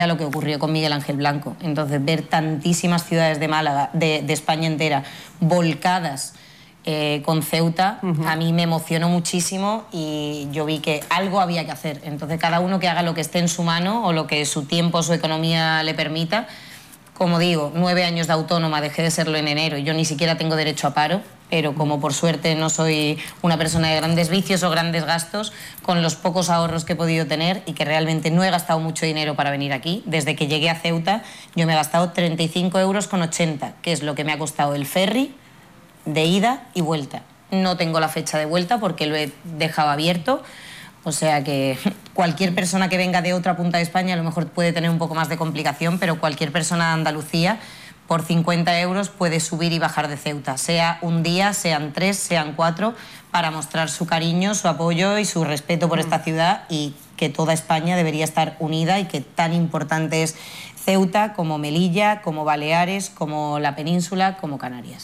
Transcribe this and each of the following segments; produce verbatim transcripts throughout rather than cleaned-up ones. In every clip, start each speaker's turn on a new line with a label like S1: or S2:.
S1: lo que ocurrió con Miguel Ángel Blanco. Entonces, ver tantísimas ciudades de Málaga, de, de España entera, volcadas eh, con Ceuta, uh-huh. a mí me emocionó muchísimo y yo vi que algo había que hacer. Entonces, cada uno que haga lo que esté en su mano o lo que su tiempo, su economía le permita. Como digo, nueve años de autónoma, dejé de serlo en enero y yo ni siquiera tengo derecho a paro, pero como por suerte no soy una persona de grandes vicios o grandes gastos, con los pocos ahorros que he podido tener y que realmente no he gastado mucho dinero para venir aquí, desde que llegué a Ceuta yo me he gastado treinta y cinco euros con ochenta, que es lo que me ha costado el ferry de ida y vuelta. No tengo la fecha de vuelta porque lo he dejado abierto, o sea que cualquier persona que venga de otra punta de España a lo mejor puede tener un poco más de complicación, pero cualquier persona de Andalucía por cincuenta euros puede subir y bajar de Ceuta, sea un día, sean tres, sean cuatro, para mostrar su cariño, su apoyo y su respeto por esta ciudad y que toda España debería estar unida y que tan importante es Ceuta como Melilla, como Baleares, como la península, como Canarias.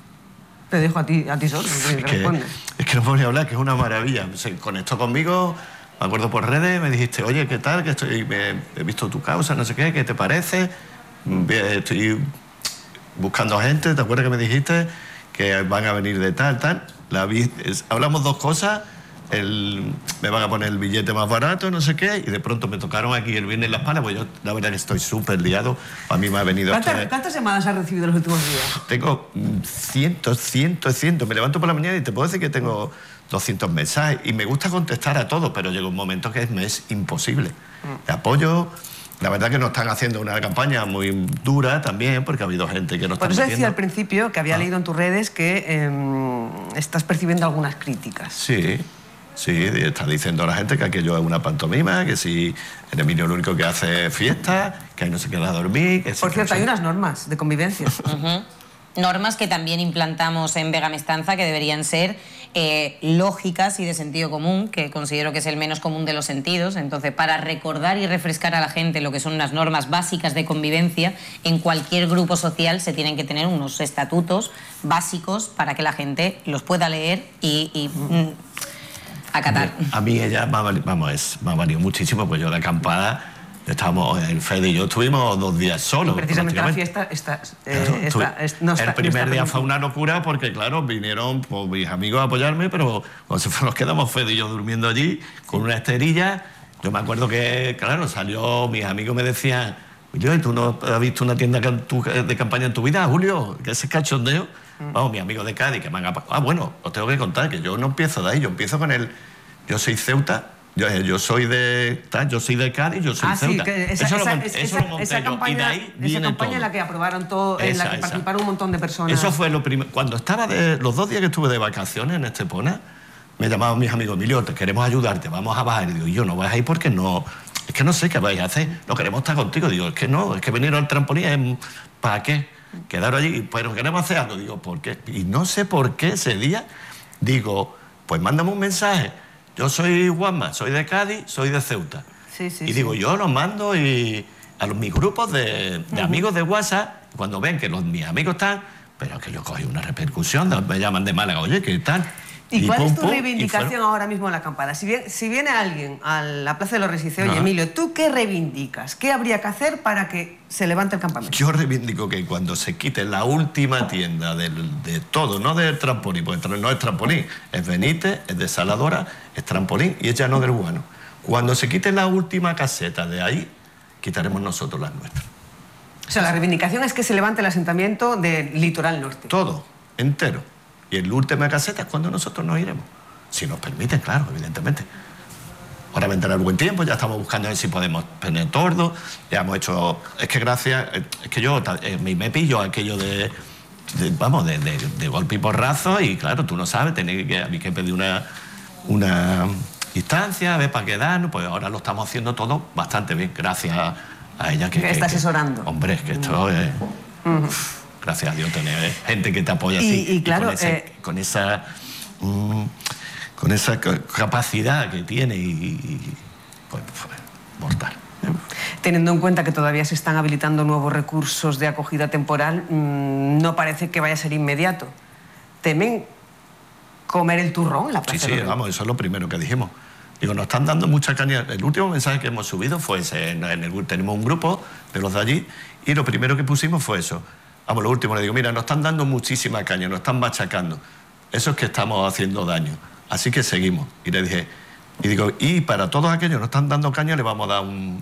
S2: Te dejo a ti, a ti solo,
S3: es, que, es que no puedo ni hablar, que es una maravilla. Se conectó conmigo, me acuerdo por redes, me dijiste, oye, ¿qué tal? Que estoy, me, he visto tu causa, no sé qué, ¿qué te parece? Estoy buscando gente, ¿te acuerdas que me dijiste que van a venir de tal, tal? La vi, es, hablamos dos cosas, el, me van a poner el billete más barato, no sé qué, y de pronto me tocaron aquí el viernes en Las Palmas, pues yo la verdad que estoy súper liado, a mí me ha venido...
S2: ¿Cuántas,
S3: este...
S2: ¿Cuántas llamadas has recibido en los últimos días?
S3: Tengo cientos, cientos, cientos, me levanto por la mañana y te puedo decir que tengo doscientos mensajes, y me gusta contestar a todos, pero llega un momento que me es imposible. Mm. Te apoyo... La verdad que nos están haciendo una campaña muy dura también, porque ha habido gente que nos está
S2: Por eso
S3: metiendo.
S2: decía al principio que había ah. leído en tus redes que eh, estás percibiendo algunas críticas.
S3: Sí, sí, está diciendo la gente que aquello es una pantomima, que si el Emilio lo único que hace es fiesta, que ahí no se queda a dormir... Que
S2: Por cierto, hay unas normas de convivencia.
S1: Uh-huh. Normas que también implantamos en Vega Mestanza, que deberían ser eh, lógicas y de sentido común, que considero que es el menos común de los sentidos. Entonces, para recordar y refrescar a la gente lo que son unas normas básicas de convivencia, en cualquier grupo social se tienen que tener unos estatutos básicos para que la gente los pueda leer y, y mm, acatar.
S3: A mí ella me ha valido, vamos, es, me ha valido muchísimo, pues yo la acampada... Estábamos, el Fede y yo estuvimos dos días solos.
S2: Y precisamente la fiesta está... Eh,
S3: claro,
S2: está, es, no está
S3: el primer
S2: no está
S3: día fue una locura porque, claro, vinieron pues, mis amigos a apoyarme, pero cuando se fue, nos quedamos Fede y yo durmiendo allí con una esterilla. Yo me acuerdo que, claro, salió, mis amigos me decían, oye, ¿tú no has visto una tienda de campaña en tu vida, Julio? ¿Qué es ese cachondeo? Mm. Vamos, mis amigos de Cádiz que me han... Ah, bueno, os tengo que contar que yo no empiezo de ahí, yo empiezo con el... Yo soy Ceuta... Yo, yo soy de yo soy de Cádiz, yo soy
S2: ah,
S3: Ceuta.
S2: Sí, que esa,
S3: eso
S2: esa,
S3: lo,
S2: esa,
S3: eso lo monté
S2: esa
S3: yo.
S2: campaña,
S3: Y de ahí viene
S2: esa campaña
S3: todo.
S2: en la que aprobaron todo, esa, en la que esa. participaron un montón de personas.
S3: Eso fue lo primero. Cuando estaba de los dos días que estuve de vacaciones en Estepona, me llamaban mis amigos, Emilio, te queremos ayudarte, vamos a bajar. Y digo, yo no vais a ir porque no, es que no sé qué vais a hacer, no queremos estar contigo. Digo, es que no, es que venir al trampolín es, ¿para qué? Quedaron allí, pero queremos hacer algo. Digo, ¿por qué? Y no sé por qué ese día, digo, pues mándame un mensaje. Yo soy Juanma, soy de Cádiz, soy de Ceuta.
S2: Sí, sí,
S3: y digo,
S2: sí.
S3: yo los mando y a los, mis grupos de, de uh-huh. amigos de WhatsApp, cuando ven que los, mis amigos están, pero que yo cogí una repercusión, me llaman de Málaga, oye, ¿qué tal?
S2: ¿Y, ¿Y cuál pum, es tu pum, reivindicación fueron... ahora mismo en la acampada? Si, bien, si viene alguien a la Plaza de los Reyes y dice, oye, Emilio, ¿tú qué reivindicas? ¿Qué habría que hacer para que se levante el campamento?
S3: Yo reivindico que cuando se quite la última tienda del, de todo, no del trampolín, porque no es trampolín, es Benítez, es de Saladora, es trampolín y es Llano del Guano. Cuando se quite la última caseta de ahí, quitaremos nosotros las nuestras.
S2: O sea, la reivindicación es que se levante el asentamiento del litoral norte.
S3: Todo, entero. Y en la última caseta es cuando nosotros nos iremos. Si nos permiten, claro, evidentemente. Ahora vendrá el buen tiempo, ya estamos buscando a ver si podemos tener tordos. Ya hemos hecho... Es que gracias... Es que yo eh, me, me pillo aquello de... de vamos, de, de, de golpe y porrazo y claro, tú no sabes, tenéis que, habéis que pedir una, una instancia, a ver para quedarnos. Pues ahora lo estamos haciendo todo bastante bien, gracias a ella. Que,
S2: que está
S3: que,
S2: asesorando.
S3: Que, hombre, es que esto es... Uh-huh. Gracias a Dios tener gente que te apoya
S2: y,
S3: así.
S2: Y, claro,
S3: y con, ese, eh... con esa... Um, con esa capacidad que tiene y, y pues, pues, mortal.
S2: Teniendo en cuenta que todavía se están habilitando nuevos recursos de acogida temporal, mmm, no parece que vaya a ser inmediato. ¿Temen comer el turrón en la Plaza
S3: Sí, sí, vamos, eso es lo primero que dijimos. Digo, nos están dando mucha caña. El último mensaje que hemos subido fue ese. En el, tenemos un grupo de los de allí y lo primero que pusimos fue eso. Vamos, lo último, le digo, mira, nos están dando muchísima caña, nos están machacando. Eso es que estamos haciendo daño. Así que seguimos. Y le dije, y digo, y para todos aquellos que nos están dando caña le vamos a dar un,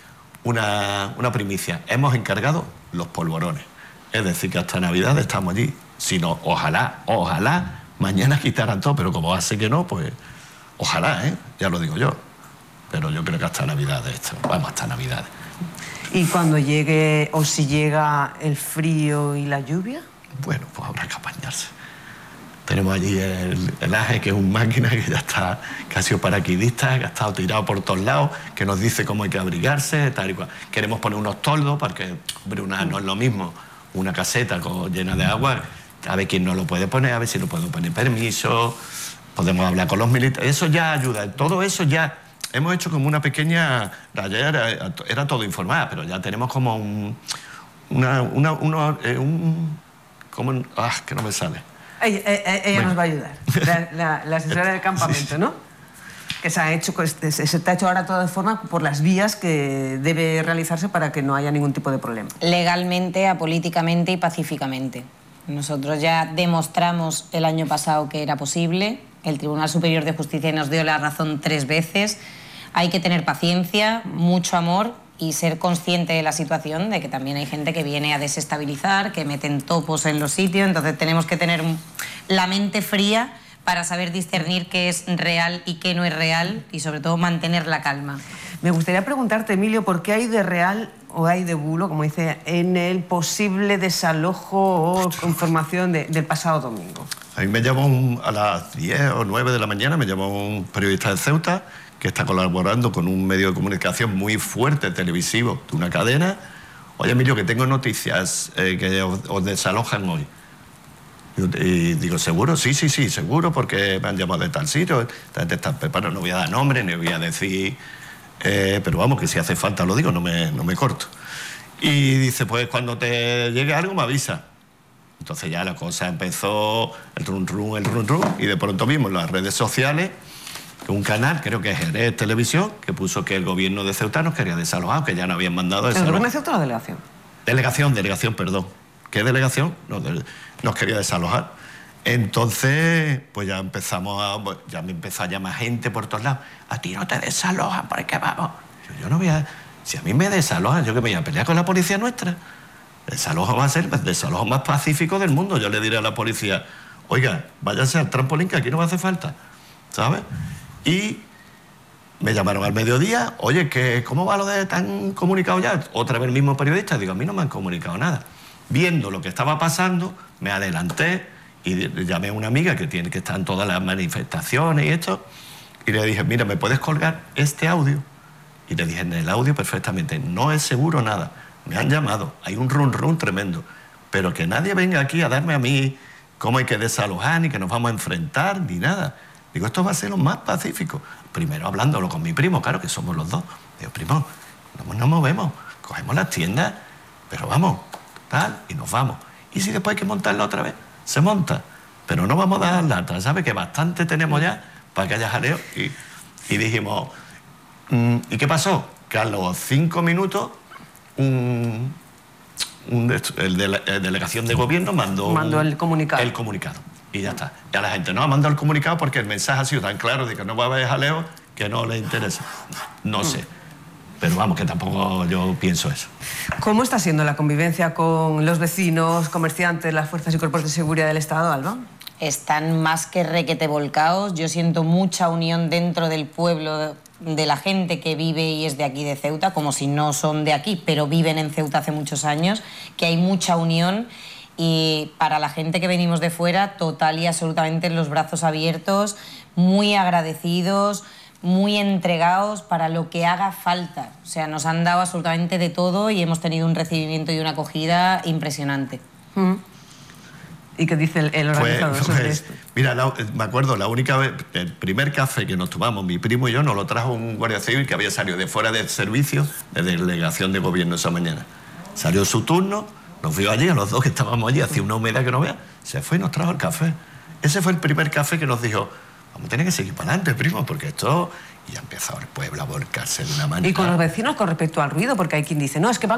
S3: una, una primicia. Hemos encargado los polvorones. Es decir, que hasta Navidad estamos allí. Si no, ojalá, ojalá, mañana quitaran todo, pero como hace que no, pues ojalá, ¿eh? Ya lo digo yo. Pero yo creo que hasta Navidad esto, vamos, hasta Navidad.
S2: ¿Y cuando llegue, o si llega el frío y la lluvia?
S3: Bueno, pues habrá que apañarse. Tenemos allí el, el Aje, que es un máquina que ya está casi paraquedista, que ha estado tirado por todos lados, que nos dice cómo hay que abrigarse, tal y cual. Queremos poner unos toldos, porque, hombre, una, no es lo mismo una caseta con, llena de agua, a ver quién no lo puede poner, a ver si no puedo poner permiso, podemos hablar con los militares, eso ya ayuda, todo eso ya... Hemos hecho como una pequeña... Ayer era, era todo informada, pero ya tenemos como un... Una, una, uno, eh, un como un, ah, que no me sale.
S2: Ella, ella, ella
S3: bueno.
S2: nos va a ayudar, la, la, la asesora del campamento, sí. ¿no? Que se ha hecho, se, se te ha hecho ahora todo de forma por las vías que debe realizarse para que no haya ningún tipo de problema.
S1: Legalmente, apolíticamente y pacíficamente. Nosotros ya demostramos el año pasado que era posible. El Tribunal Superior de Justicia nos dio la razón tres veces. Hay que tener paciencia, mucho amor y ser consciente de la situación, de que también hay gente que viene a desestabilizar, que meten topos en los sitios, entonces tenemos que tener la mente fría para saber discernir qué es real y qué no es real y sobre todo mantener la calma.
S2: Me gustaría preguntarte, Emilio, ¿por qué hay de real o hay de bulo, como dice, en el posible desalojo o conformación de, del pasado domingo?
S3: A mí me llamó un, a las diez o nueve de la mañana, me llamó un periodista de Ceuta que está colaborando con un medio de comunicación muy fuerte, televisivo, de una cadena. Oye, Emilio, que tengo noticias eh, que os, os desalojan hoy. Y digo, ¿seguro? Sí, sí, sí, seguro, porque me han llamado de tal sitio. Están preparados, no voy a dar nombre, ni voy a decir... Eh, pero vamos, que si hace falta lo digo, no me, no me corto. Y dice, pues cuando te llegue algo me avisa. Entonces ya la cosa empezó, el run run, el run run, y de pronto vimos en las redes sociales un canal, creo que es Jerez Televisión, que puso que el gobierno de Ceuta nos quería desalojar, que ya no habían mandado
S2: ¿El
S3: desalojar.
S2: gobierno de Ceuta o la delegación?
S3: Delegación, delegación, perdón. ¿Qué delegación? No, de, nos quería desalojar. Entonces, pues ya empezamos a... Ya me empezó a llamar gente por todos lados. A ti no te desalojan, ¿por qué vamos? Yo, yo no voy a... Si a mí me desalojan, yo que me voy a pelear con la policía nuestra. El desalojo va a ser el desalojo más pacífico del mundo. Yo le diré a la policía, oiga, váyanse al trampolín que aquí no me hace falta, ¿sabes? Y me llamaron al mediodía, oye, ¿qué, ¿cómo va lo de tan comunicado ya? Otra vez el mismo periodista, digo, a mí no me han comunicado nada. Viendo lo que estaba pasando, me adelanté y llamé a una amiga que tiene que estar en todas las manifestaciones y esto, y le dije, mira, ¿me puedes colgar este audio? Y le dije, en el audio perfectamente, no es seguro nada, me han llamado, hay un run run tremendo, pero que nadie venga aquí a darme a mí cómo hay que desalojar, ni que nos vamos a enfrentar, ni nada. Digo, esto va a ser lo más pacífico. Primero hablándolo con mi primo, claro que somos los dos. Digo, primo, no nos movemos, cogemos las tiendas, pero vamos, tal, y nos vamos. Y si después hay que montarla otra vez, se monta. Pero no vamos a dar lata, ¿sabes? Que bastante tenemos ya para que haya jaleo. Y, y dijimos, mmm, ¿y qué pasó? Que a los cinco minutos, un, un, el de la el delegación de gobierno mandó,
S2: mandó
S3: un,
S2: el comunicado.
S3: El comunicado. Y ya está. Ya la gente no ha mandado el comunicado porque el mensaje ha sido tan claro de que no va a haber jaleo que no le interesa. No sé. Pero vamos, que tampoco yo pienso eso.
S2: ¿Cómo está siendo la convivencia con los vecinos, comerciantes, las fuerzas y cuerpos de seguridad del Estado, Alba?
S1: Están más que requete volcados. Yo siento mucha unión dentro del pueblo, de la gente que vive y es de aquí de Ceuta, como si no son de aquí, pero viven en Ceuta hace muchos años, que hay mucha unión. Y para la gente que venimos de fuera, total y absolutamente los brazos abiertos, muy agradecidos, muy entregados para lo que haga falta. O sea, nos han dado absolutamente de todo y hemos tenido un recibimiento y una acogida impresionante.
S2: Mm. ¿Y qué dice el, el organizador
S3: pues,
S2: sobre
S3: pues,
S2: esto?
S3: Mira, la, me acuerdo, la única vez, el primer café que nos tomamos, mi primo y yo, nos lo trajo un guardia civil que había salido de fuera del servicio de delegación de gobierno esa mañana. Salió su turno, nos vio allí, a los dos que estábamos allí, hacía una humedad que no vea, se fue y nos trajo el café. Ese fue el primer café que nos dijo, Vamos a tener que seguir para adelante, primo, porque esto... Y ha empezado el pueblo a volcarse de una manera...
S2: Y con los vecinos con respecto al ruido, porque hay quien dice, no, es que van